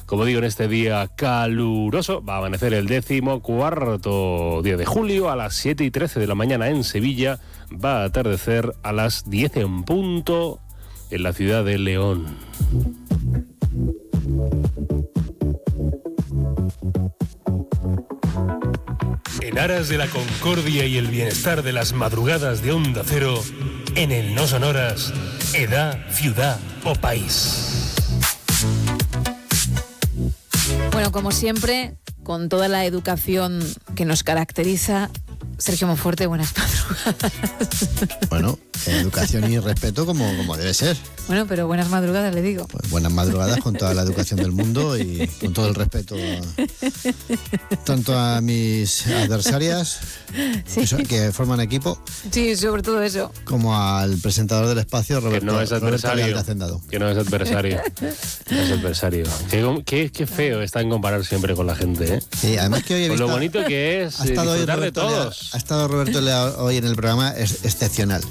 como digo, en este día caluroso. Va a amanecer el 14º día de julio a las 7:13 de la mañana en Sevilla. Va a atardecer a las 10 en punto en la ciudad de León. En aras de la concordia y el bienestar de las madrugadas de Onda Cero, en el No Sonoras, edad, ciudad o país. Bueno, como siempre, con toda la educación que nos caracteriza, Sergio Monforte, buenas madrugadas. Bueno, educación y respeto como debe ser. Bueno, pero buenas madrugadas, le digo. Pues buenas madrugadas con toda la educación del mundo y con todo el respeto tanto a mis adversarias, Sí. que forman equipo, Sí, sobre todo eso. como al presentador del espacio, Roberto, Que no es adversario. Roberto Hacendado. Que no es adversario. No es adversario. Qué feo está en comparar siempre con la gente, ¿eh? Sí, además que hoy he Con visto... lo bonito que es ha estado hoy disfrutar de Roberto Lea- todos. Ha estado Roberto Lea hoy en el programa, es excepcional.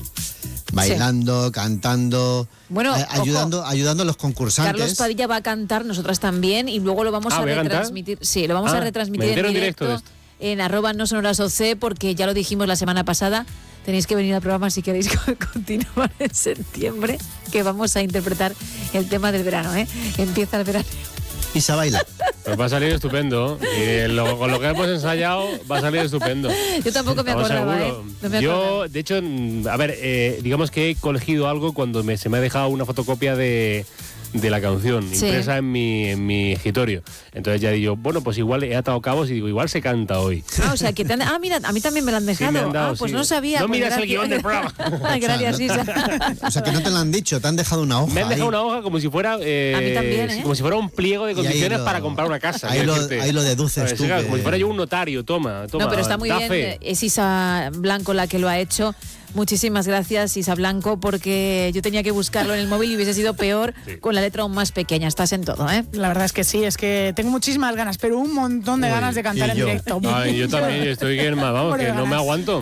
Bailando, cantando, Bueno, ayudando a los concursantes. Carlos Padilla va a cantar, nosotras también, y luego lo vamos a ¿voy a cantar? retransmitir. Sí, lo vamos a Me retransmitir entero en en directo, directo de en @nosonorasoc, porque ya lo dijimos la semana pasada. Tenéis que venir al programa si queréis continuar en septiembre, que vamos a interpretar el tema del verano, ¿eh? Empieza el verano. Y se baila. Pues va a salir estupendo. Y con lo que hemos ensayado va a salir estupendo. Yo tampoco me Estamos acordaba, seguros. ¿eh? No me Yo, acordaba. de hecho, a ver, digamos que he cogido algo cuando se me ha dejado una fotocopia de la canción Sí. impresa en mi escritorio. Entonces ya digo, bueno, pues igual he atado cabos y digo, igual se canta hoy. O sea, que mira, a mí también me lo han Sí, dejado. me han dado, Pues sí. no sabía. No pues miras el gracias. guión del programa. Gracias, Isa. O sea, que no te lo han dicho, te han dejado una hoja. Me han dejado ahí. una hoja como si fuera A mí también, ¿eh? como si fuera un pliego de Y ahí condiciones lo- para comprar una casa. ahí quiero lo- decirte. ahí lo deduces tú, Claro, que- como si fuera yo un notario, toma. No, pero está muy da bien. fe. Es Isa Blanco la que lo ha hecho. Muchísimas gracias, Isa Blanco, porque yo tenía que buscarlo en el móvil y hubiese sido peor con la letra aún más pequeña. Estás en todo, ¿eh? La verdad es que sí, es que tengo muchísimas ganas, pero un montón de Uy, ganas de cantar y en yo. directo. Ay, yo también estoy que, vamos, Por que no me ganas. aguanto.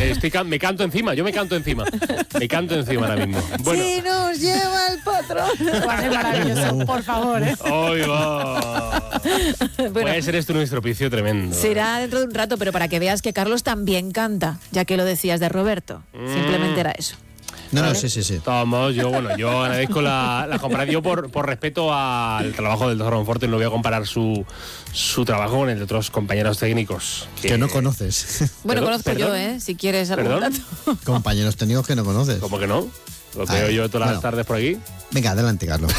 Me canto encima, yo me canto encima. Me canto encima ahora mismo. Bueno, Sí, nos lleva el patrón. Va a ser maravilloso, por favor, ¿eh? hoy va. Bueno, Puede ser esto un estropicio tremendo. será dentro de un rato, pero para que veas que Carlos también canta, ya que lo decías de Roberto. Simplemente era eso. No, sí. Vamos, yo agradezco la comparación por respeto al trabajo del doctor Monforte. No voy a comparar su trabajo con el de otros compañeros técnicos. Que no conoces. Bueno, Perdón, conozco yo, perdón. ¿eh? Si quieres algún ¿Perdón? dato. Compañeros técnicos que no conoces. ¿Cómo que no? Lo A veo ver, yo todas las bueno. tardes por aquí. Venga, adelante, Carlos.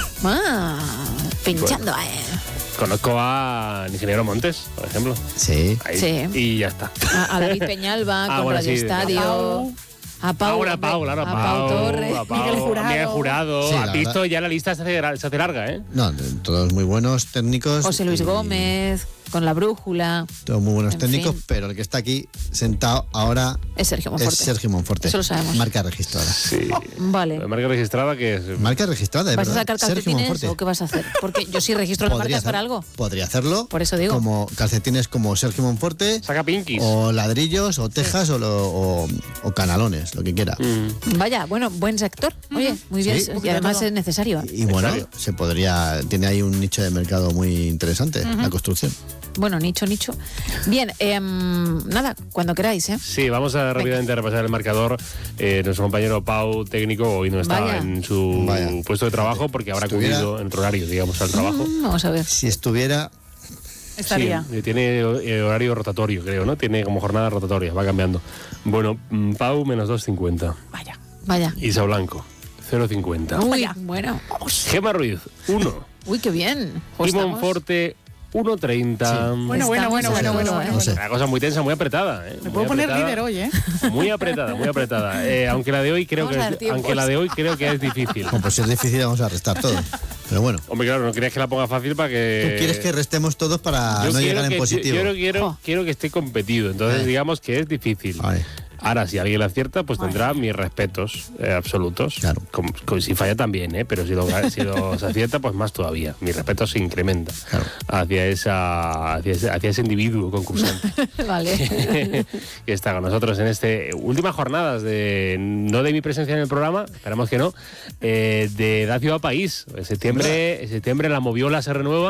Pinchando, Conozco al ingeniero Montes, por ejemplo. Sí. Ahí. Sí. Y ya está. A David Peñalba, con bueno, Radio sí, Estadio. A Pau, Ahora Pau, claro, a Pau Torres. a Pau, Miguel Jurado. Miguel Jurado. Sí, la Has visto, ya la lista se hace larga, ¿eh? No, todos muy buenos técnicos. José Luis y Gómez, con La Brújula. Todos muy buenos En técnicos, fin. pero el que está aquí sentado ahora Es Sergio es Monforte. Sergio Monforte. Eso lo sabemos. Marca registrada. Sí. Vale. La marca registrada que es... Marca registrada, de ¿Vas a verdad. sacar Sergio calcetines Monforte. o qué vas a hacer? Porque yo sí registro las marcas para algo. Podría hacerlo. Por eso digo. Como calcetines como Sergio Monforte, Saca pinkies. o ladrillos, o tejas, o canalones, lo que quiera. Vaya, bueno, buen sector. Oye, muy bien. Sí. Y además es necesario. Y bueno, Necesario. se podría. Tiene ahí un nicho de mercado muy interesante, la construcción. Bueno, nicho. Bien, nada, cuando queráis, ¿eh? Sí, vamos a rápidamente repasar el marcador. Nuestro compañero Pau, técnico, hoy no está Vaya. en su Vaya. puesto de trabajo porque habrá Estuviera- acudido en otro horario, digamos, al trabajo. Vamos a ver. Si estuviera. Estaría. Sí, tiene horario rotatorio, creo, ¿no? Tiene como jornada rotatoria, va cambiando. Bueno, Pau, menos 2,50. Vaya. Isa Blanco, 0,50. Uy, Vaya. bueno. Gema Ruiz, 1. Uy, qué bien. Pues Y estamos- Monforte, 1,30. Bueno, Estamos en todo, ¿eh? No sé. Una cosa muy tensa, muy apretada. ¿eh? Me Muy puedo poner apretada. líder hoy, ¿eh? Muy apretada, muy apretada. Aunque la de hoy creo Vamos que a dar tiempos. aunque la de hoy creo que es difícil. Bueno, pues si es difícil, vamos a restar todo. Pero bueno, Hombre, claro, no querías que la ponga fácil para que. tú quieres que restemos todos para no llegar en positivo. Quiero que esté competido. Entonces, digamos que es difícil. Vale. Ahora, si alguien la acierta, pues tendrá mis respetos absolutos. Claro. Si falla también, pero si los acierta, pues más todavía. Mi respeto se incrementa Claro. hacia ese individuo concursante Vale. que está con nosotros en este últimas jornadas no de mi presencia en el programa, esperamos que no, de Da Ciudad País. En septiembre la moviola se renueva.